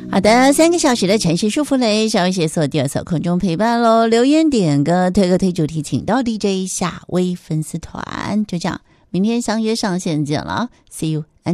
好的，3个小时的城市舒服雷，稍微写锁第二首空中陪伴咯，留言点歌推歌推主题，请到 DJ 夏威粉丝团，就这样，明天相约上线见了 ，See you。